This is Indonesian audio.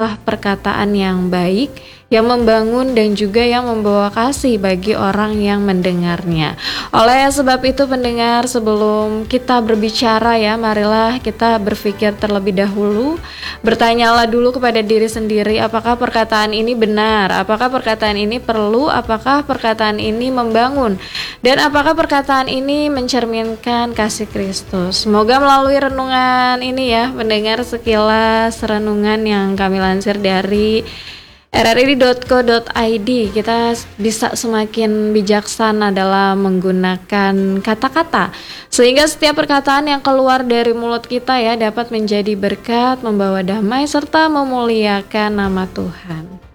adalah perkataan yang baik, yang membangun dan juga yang membawa kasih bagi orang yang mendengarnya. Oleh sebab itu pendengar, sebelum kita berbicara ya, marilah kita berpikir terlebih dahulu, bertanyalah dulu kepada diri sendiri, apakah perkataan ini benar, apakah perkataan ini perlu, apakah perkataan ini membangun, dan apakah perkataan ini mencerminkan kasih Kristus. Semoga melalui renungan ini ya, pendengar, sekilas renungan yang kami lansir dari rri.co.id, kita bisa semakin bijaksana dalam menggunakan kata-kata, sehingga setiap perkataan yang keluar dari mulut kita ya dapat menjadi berkat, membawa damai serta memuliakan nama Tuhan.